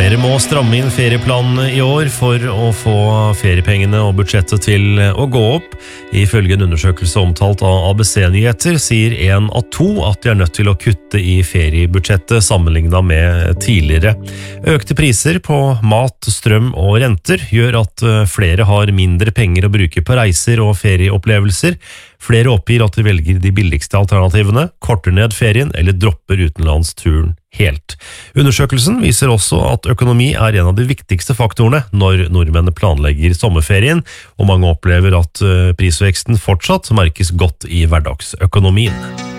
Flere må stramme inn ferieplanene i år for å få feriepengene og budsjettet til å gå opp. Ifølge en undersøkelse omtalt av ABC-nyheter sier 1 av 2 at de er nødt til å kutte i feriebudsjettet sammenlignet med tidligere. Økte priser på mat, strøm og renter gjør at flere har mindre penger å bruke på reiser og ferieopplevelser. Flere oppgir at de velger de billigste alternativene, korter ned ferien eller dropper utenlandsturen helt. Undersøkelsen viser også at økonomi er en av de viktigste faktorene når nordmennene planlegger sommerferien, og mange opplever at prisveksten fortsatt merkes godt i hverdagsøkonomien.